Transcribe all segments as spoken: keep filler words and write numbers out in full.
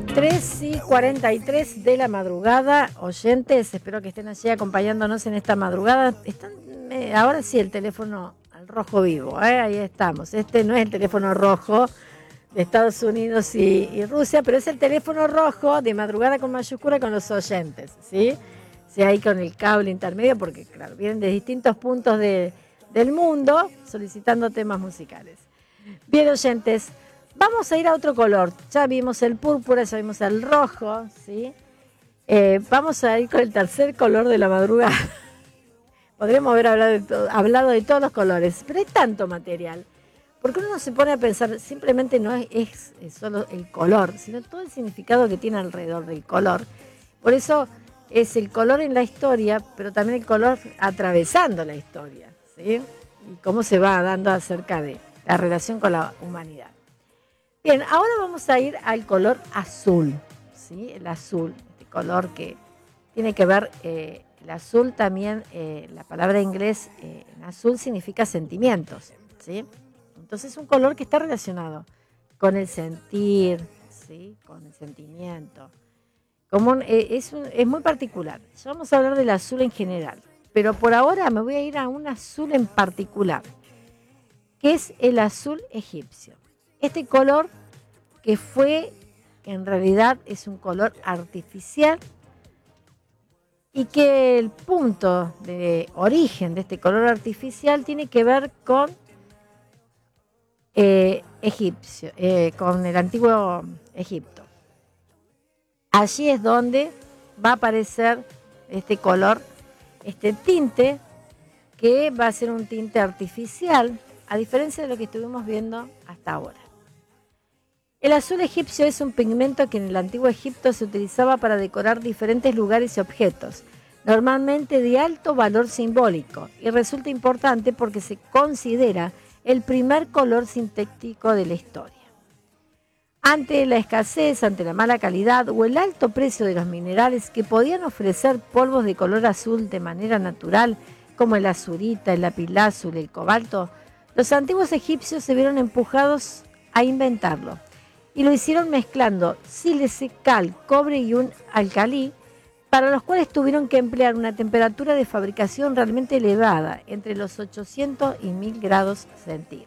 tres y cuarenta y tres de la madrugada, oyentes, espero que estén allí acompañándonos en esta madrugada. Están, eh, ahora sí, el teléfono al rojo vivo, ¿eh? Ahí estamos. Este no es el teléfono rojo de Estados Unidos y, y Rusia, pero es el teléfono rojo de madrugada con mayúscula con los oyentes, ¿sí? Sí, ahí con el cable intermedio, porque claro, vienen de distintos puntos de, del mundo solicitando temas musicales. Bien, oyentes, vamos a ir a otro color. Ya vimos el púrpura, ya vimos el rojo, ¿sí? Eh, vamos a ir con el tercer color de la madrugada. Podríamos haber hablado de, to- hablado de todos los colores, pero hay tanto material. Porque uno se pone a pensar, simplemente no es, es, es solo el color, sino todo el significado que tiene alrededor del color. Por eso es el color en la historia, pero también el color atravesando la historia, ¿sí? Y cómo se va dando acerca de la relación con la humanidad. Bien, ahora vamos a ir al color azul, ¿sí? El azul, este color que tiene que ver, eh, el azul también, eh, la palabra en inglés eh, en azul significa sentimientos, ¿sí? Entonces es un color que está relacionado con el sentir, ¿sí? Con el sentimiento. Como un- eh, es, un- es muy particular. Ya vamos a hablar del azul en general, pero por ahora me voy a ir a un azul en particular, que es el azul egipcio. Este color que fue, en realidad es un color artificial y que el punto de origen de este color artificial tiene que ver con eh, egipcio, eh, con el antiguo Egipto. Allí es donde va a aparecer este color, este tinte, que va a ser un tinte artificial, a diferencia de lo que estuvimos viendo hasta ahora. El azul egipcio es un pigmento que en el antiguo Egipto se utilizaba para decorar diferentes lugares y objetos, normalmente de alto valor simbólico, y resulta importante porque se considera el primer color sintético de la historia. Ante la escasez, ante la mala calidad o el alto precio de los minerales que podían ofrecer polvos de color azul de manera natural, como el azurita, el lapislázuli, el cobalto, los antiguos egipcios se vieron empujados a inventarlo. Y lo hicieron mezclando sílice, cal, cobre y un alcalí, para los cuales tuvieron que emplear una temperatura de fabricación realmente elevada, entre los ochocientos y mil grados centígrados.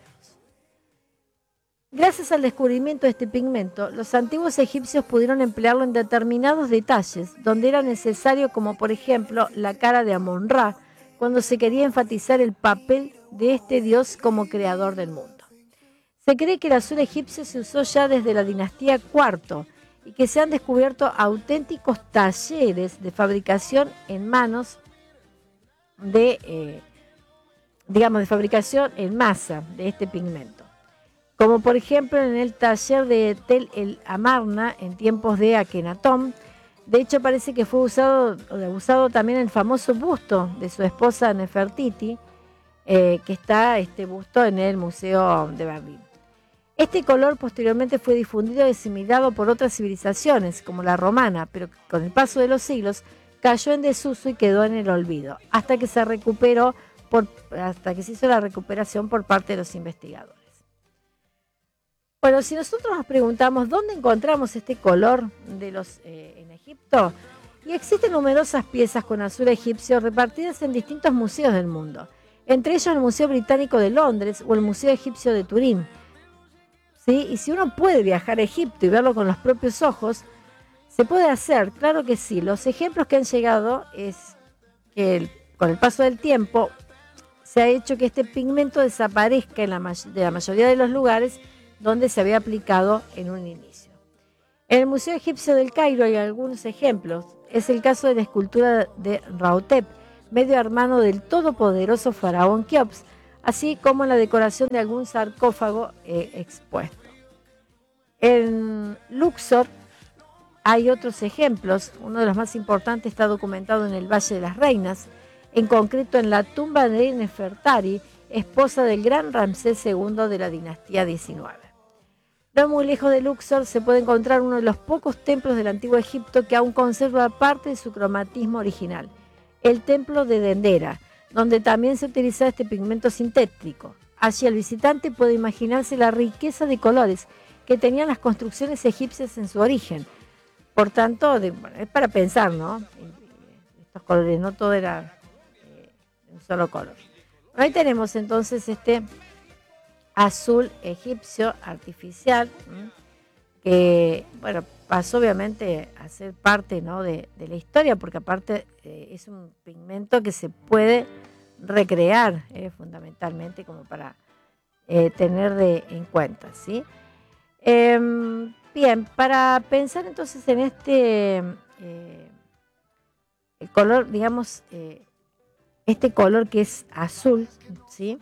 Gracias al descubrimiento de este pigmento, los antiguos egipcios pudieron emplearlo en determinados detalles, donde era necesario, como por ejemplo la cara de Amon-Ra, cuando se quería enfatizar el papel de este dios como creador del mundo. Se cree que el azul egipcio se usó ya desde la dinastía cuarto y que se han descubierto auténticos talleres de fabricación en manos de, eh, digamos, de fabricación en masa de este pigmento. Como por ejemplo en el taller de Tel el Amarna en tiempos de Akenatón. De hecho parece que fue usado, usado también el famoso busto de su esposa Nefertiti, eh, que está este busto en el Museo de Berlín. Este color posteriormente fue difundido y asimilado por otras civilizaciones, como la romana, pero con el paso de los siglos cayó en desuso y quedó en el olvido, hasta que se recuperó por, hasta que se hizo la recuperación por parte de los investigadores. Bueno, si nosotros nos preguntamos dónde encontramos este color de los eh, en Egipto, y existen numerosas piezas con azul egipcio repartidas en distintos museos del mundo, entre ellos el Museo Británico de Londres o el Museo Egipcio de Turín. ¿Sí? Y si uno puede viajar a Egipto y verlo con los propios ojos, se puede hacer, claro que sí. Los ejemplos que han llegado es que el, con el paso del tiempo se ha hecho que este pigmento desaparezca en la, de la mayoría de los lugares donde se había aplicado en un inicio. En el Museo Egipcio del Cairo hay algunos ejemplos. Es el caso de la escultura de Rautep, medio hermano del todopoderoso faraón Keops, así como la decoración de algún sarcófago eh, expuesto. En Luxor hay otros ejemplos. Uno de los más importantes está documentado en el Valle de las Reinas, en concreto en la tumba de Nefertari, esposa del gran Ramsés segundo de la dinastía diecinueve. No muy lejos de Luxor se puede encontrar uno de los pocos templos del antiguo Egipto que aún conserva parte de su cromatismo original, el templo de Dendera, donde también se utiliza este pigmento sintético. Allí el visitante puede imaginarse la riqueza de colores que tenían las construcciones egipcias en su origen, por tanto, de, bueno, es para pensar, ¿no? Estos colores, no todo era eh, un solo color. Bueno, ahí tenemos entonces este azul egipcio artificial, ¿m? Que, bueno, pasó obviamente a ser parte, ¿no? de, de la historia, porque aparte eh, es un pigmento que se puede recrear, eh, fundamentalmente, como para eh, tener de, en cuenta, ¿sí? Eh, bien, para pensar entonces en este eh, el color, digamos, eh, este color que es azul, ¿sí?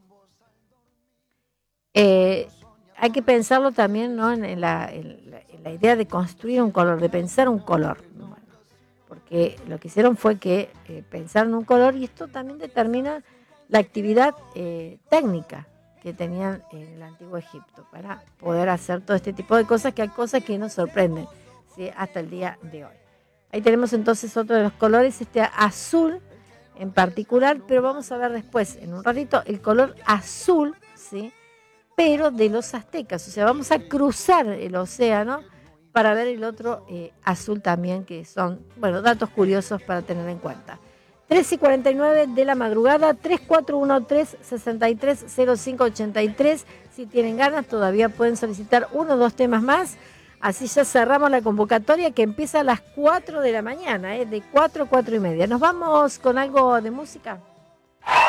Eh, hay que pensarlo también, ¿no? en, en la, en la- en la idea de construir un color, de pensar un color. Bueno, porque lo que hicieron fue que eh, pensaron un color y esto también determina la actividad eh, técnica que tenían en el antiguo Egipto para poder hacer todo este tipo de cosas, que hay cosas que nos sorprenden, ¿sí? Hasta el día de hoy. Ahí tenemos entonces otro de los colores, este azul en particular, pero vamos a ver después, en un ratito, el color azul, ¿sí? Pero de los aztecas, o sea, vamos a cruzar el océano para ver el otro eh, azul también, que son, bueno, datos curiosos para tener en cuenta. tres y cuarenta y nueve de la madrugada, tres cuatro uno tres, seis tres cero cinco ocho tres. Si tienen ganas, todavía pueden solicitar uno o dos temas más. Así ya cerramos la convocatoria que empieza a las cuatro de la mañana, ¿eh? De cuatro a cuatro y media. ¿Nos vamos con algo de música?